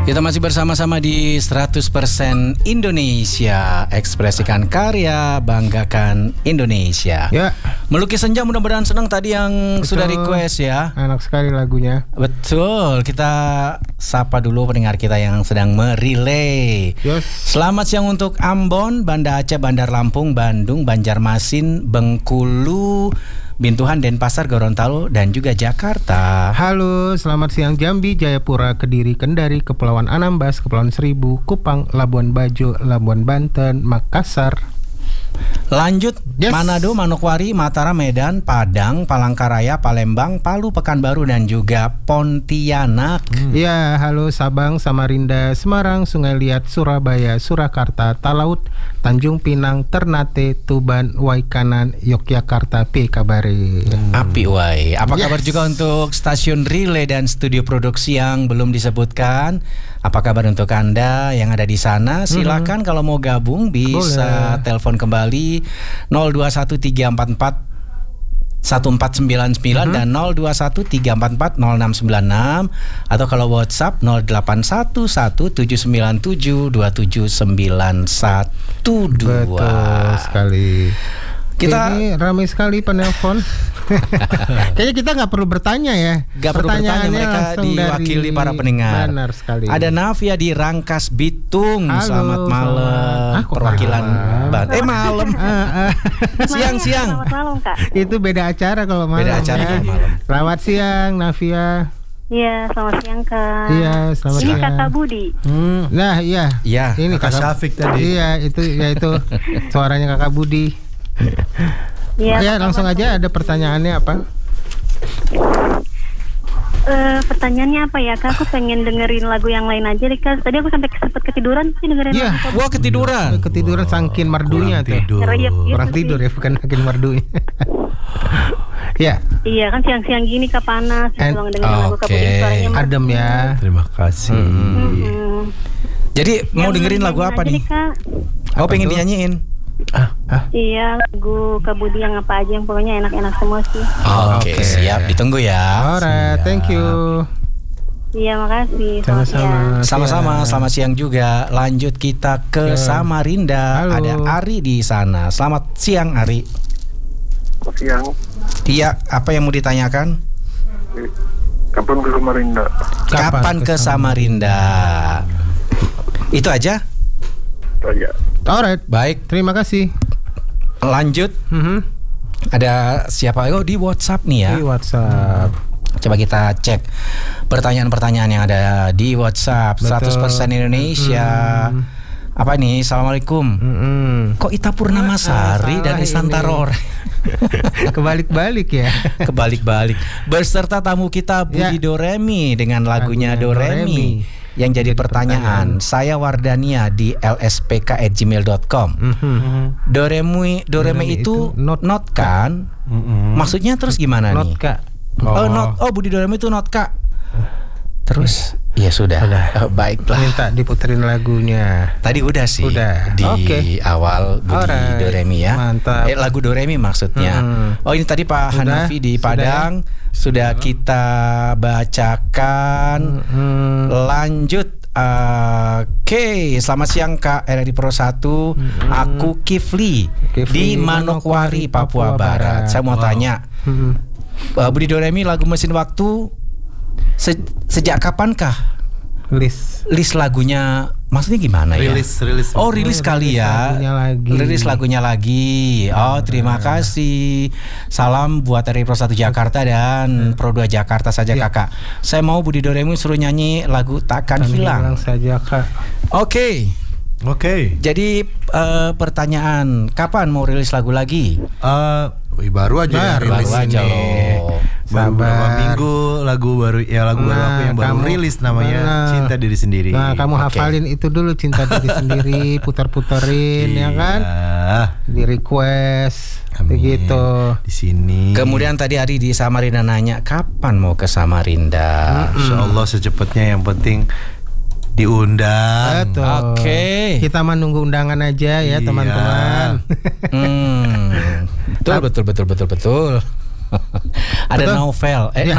Kita masih bersama-sama di 100% Indonesia. Ekspresikan karya, banggakan Indonesia. Ya. Melukis Senja, mudah-mudahan senang tadi yang sudah request ya. Enak sekali lagunya. Betul, kita sapa dulu pendengar kita yang sedang merelay. Yes. Selamat siang untuk Ambon, Banda Aceh, Bandar Lampung, Bandung, Banjarmasin, Bengkulu, Bintuhan, Denpasar, Gorontalo, dan juga Jakarta. Halo, selamat siang Jambi, Jayapura, Kediri, Kendari, Kepulauan Anambas, Kepulauan Seribu, Kupang, Labuan Bajo, Labuan Banten, Makassar. Lanjut, Yes. Manado, Manokwari, Mataram, Medan, Padang, Palangkaraya, Palembang, Palu, Pekanbaru, dan juga Pontianak. Ya, halo Sabang, Samarinda, Semarang, Sungai Liat, Surabaya, Surakarta, Talaut, Tanjung Pinang, Ternate, Tuban, Waikanan, Yogyakarta, P kabare. Api wai. Apa Yes. kabar juga untuk stasiun relay dan studio produksi yang belum disebutkan? Apa kabar untuk Anda yang ada di sana? Silakan kalau mau gabung bisa telepon kembali 021344 1499 dan 0213440696, atau kalau WhatsApp 0817972791. Betul sekali. Kita ini ramai sekali penelpon. Kayaknya kita nggak perlu bertanya ya. Gak perlu bertanya, mereka langsung diwakili dari para pendengar. Benar sekali. Ada Navia di Rangkas Bitung. Halo, Selamat malam. kok Perwakilan malam? malam. Siang. Selamat malam, Kak. Itu beda acara kalau malam. Beda acara ya. kalau malam. Selamat siang Navia. Iya, selamat siang, Kak. Iya, selamat Ini siang. Kakak Budi. Nah, iya. Iya. Ini Kakak Syafiq tadi. Iya, itu suaranya Kakak Budi. Iya. Ya, langsung aja, ada pertanyaannya apa? Pertanyaannya apa ya, Kak? Aku pengen dengerin lagu yang lain aja deh, Kak. Tadi aku sampai sempat ketiduran sih dengerin Iya. lagu. Wah, ketiduran. Ketiduran sangkin merdunya tuh. Tidur. Ngerayap gitu Orang sih. tidur ya, bukan makin merdunya. Ya, Iya, kan siang-siang gini, Kak, panas. And- Doang dengerin lagu Kak Oke. Budi, suaranya merdu. adem ya. Terima kasih. Jadi mau dengerin lagu apa nih? Oh, pengen tuh? dinyanyiin. Iya, lagu Kak Budi yang apa aja, yang pokoknya enak-enak semua sih. Oke, siap. Ditunggu ya. Alright, thank you. Iya, makasih. Selamat siang. Sama-sama. Sama-sama, selamat siang juga. Lanjut kita ke Samarinda. Halo. Ada Ari di sana. Selamat siang, Ari. Siang, Iya, apa yang mau ditanyakan? kapan ke Samarinda? Kapan ke Samarinda? Itu aja? Tanya. Alright, Baik, terima kasih. lanjut. Ada siapa? Oh, di WhatsApp nih ya. Di WhatsApp. Coba kita cek pertanyaan-pertanyaan yang ada di WhatsApp. Betul. 100% Indonesia. Apa nih? Assalamualaikum. Kok Ita Purnamasari salah dari Santaro? Kebalik-balik ya. Kebalik-balik. Berserta tamu kita Budi Ya. Doremi dengan lagunya Doremi. Yang jadi pertanyaan, saya Wardania di lspk@gmail.com. Doremi itu not kan? Maksudnya terus gimana Not nih? Kak. Oh, Budi Doremi itu not Kak. Terus ya sudah. Baiklah. Minta diputerin lagunya. Tadi udah sih. Udah. Di Oke. awal Budi Alright. Doremi ya. Mantap. Lagu Doremi maksudnya. Oh, ini tadi Pak Sudah? Hanafi di Sudah Padang sudah kita bacakan. Lanjut. Oke, selamat siang Kak RRI Pro 1. Aku Kifli di Manokwari, Papua Barat. Saya mau tanya, Budi Doremi lagu Mesin Waktu sejak kapankah list lagunya? Maksudnya gimana ya? Rilis. Oh, rilis kali ya. lagunya lagi. Rilis lagunya lagi. Oh, terima kasih. Salam buat RRI Pro 1 Jakarta dan Pro 2 Jakarta saja Kakak. Saya mau Budi Doremi suruh nyanyi lagu Takkan Hilang. saja Kak. Oke. Jadi pertanyaan, kapan mau rilis lagu lagi? Baru aja rilis Baru aja ini. loh. Baru beberapa Sabar. minggu lagu baru aku yang baru rilis namanya Cinta Diri Sendiri. Nah, kamu hafalin itu dulu, Cinta Diri Sendiri, putar-puterin ya kan? Di request begitu. Di sini. Kemudian tadi Ari di Samarinda nanya kapan mau ke Samarinda. Insyaallah secepatnya, yang penting diundang. Betul. Oke. Kita menunggu undangan aja ya, Iya. teman-teman. Betul. Ada Betul. novel.